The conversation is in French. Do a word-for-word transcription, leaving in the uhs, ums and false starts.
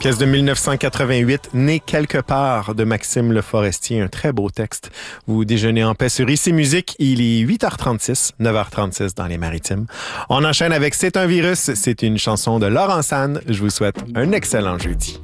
Pièce de dix-neuf cent quatre-vingt-huit, Né quelque part de Maxime Le Forestier, un très beau texte. Vous déjeunez en paix sur Ici Musique, il est huit heures trente-six, neuf heures trente-six dans les Maritimes. On enchaîne avec C'est un virus, c'est une chanson de Laurent San. Je vous souhaite un excellent jeudi.